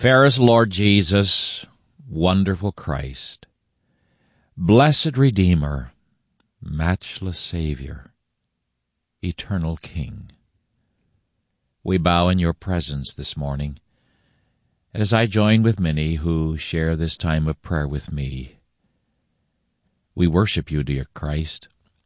Fairest Lord Jesus, wonderful Christ, blessed Redeemer, matchless Savior, eternal King, we bow in your presence this morning, as I join with many who share this time of prayer with me. We worship you, dear Christ.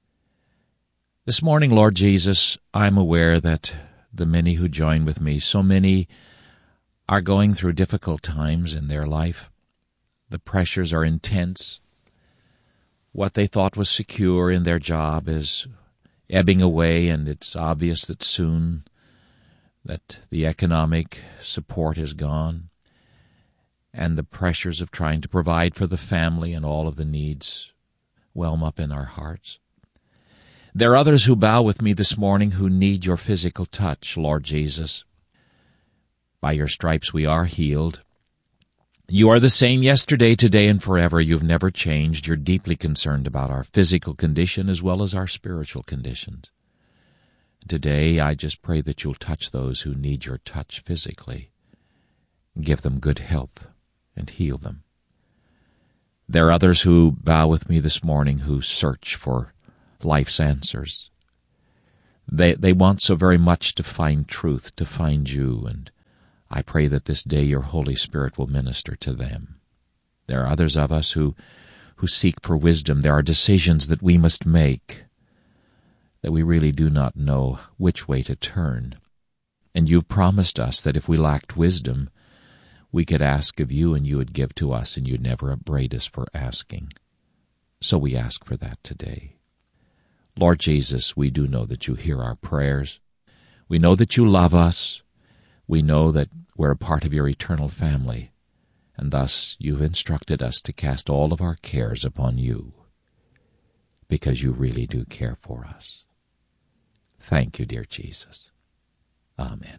This morning, Lord Jesus, I'm aware that the many who join with me, so many are going through difficult times in their life. The pressures are intense. What they thought was secure in their job is ebbing away, and it's obvious that soon that the economic support is gone, and the pressures of trying to provide for the family and all of the needs whelm up in our hearts. There are others who bow with me this morning who need your physical touch, Lord Jesus. By your stripes we are healed. You are the same yesterday, today, and forever. You've never changed. You're deeply concerned about our physical condition as well as our spiritual conditions. Today, I just pray that you'll touch those who need your touch physically. Give them good health and heal them. There are others who bow with me this morning who search for life's answers. They want so very much to find truth, to find you, and I pray that this day your Holy Spirit will minister to them. There are others of us who seek for wisdom. There are decisions that we must make that we really do not know which way to turn. And you've promised us that if we lacked wisdom, we could ask of you and you would give to us, and you'd never upbraid us for asking. So we ask for that today. Lord Jesus, we do know that you hear our prayers. We know that you love us. We know that we're a part of your eternal family, and thus you've instructed us to cast all of our cares upon you, because you really do care for us. Thank you, dear Jesus. Amen.